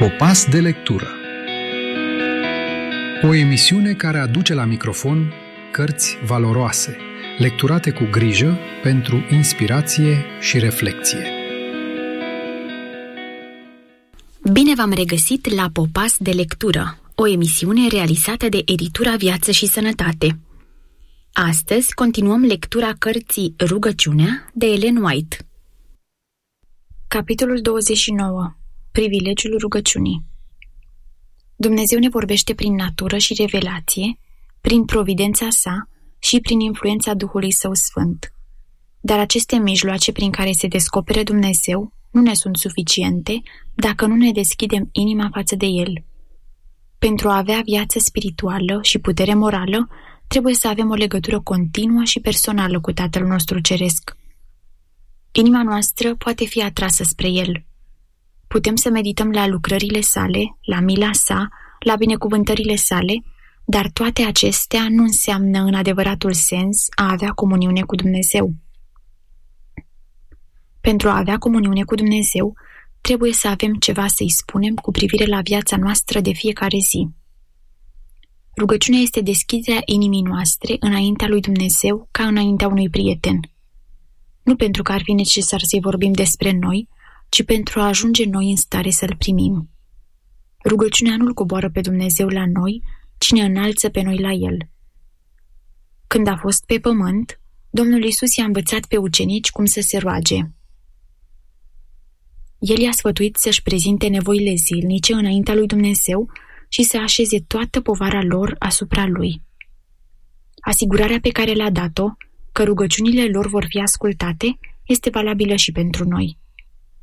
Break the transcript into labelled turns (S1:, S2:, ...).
S1: Popas de lectură. O emisiune care aduce la microfon cărți valoroase, lecturate cu grijă pentru inspirație și reflecție.
S2: Bine v-am regăsit la Popas de lectură, o emisiune realizată de Editura Viață și Sănătate. Astăzi continuăm lectura cărții Rugăciunea de Ellen White.
S3: Capitolul 29. Privilegiul rugăciunii. Dumnezeu ne vorbește prin natură și revelație, prin providența sa și prin influența Duhului Său Sfânt. Dar aceste mijloace prin care se descopere Dumnezeu nu ne sunt suficiente dacă nu ne deschidem inima față de El. Pentru a avea viață spirituală și putere morală, trebuie să avem o legătură continuă și personală cu Tatăl nostru Ceresc. Inima noastră poate fi atrasă spre El. Putem să medităm la lucrările sale, la mila sa, la binecuvântările sale, dar toate acestea nu înseamnă în adevăratul sens a avea comuniune cu Dumnezeu. Pentru a avea comuniune cu Dumnezeu, trebuie să avem ceva să-i spunem cu privire la viața noastră de fiecare zi. Rugăciunea este deschiderea inimii noastre înaintea lui Dumnezeu ca înaintea unui prieten. Nu pentru că ar fi necesar să-i vorbim despre noi, ci pentru a ajunge noi în stare să-L primim. Rugăciunea nu-L coboară pe Dumnezeu la noi, ci ne înalță pe noi la El. Când a fost pe pământ, Domnul Iisus i-a învățat pe ucenici cum să se roage. El i-a sfătuit să-și prezinte nevoile zilnice înaintea lui Dumnezeu și să așeze toată povara lor asupra Lui. Asigurarea pe care le-a dat-o, că rugăciunile lor vor fi ascultate, este valabilă și pentru noi.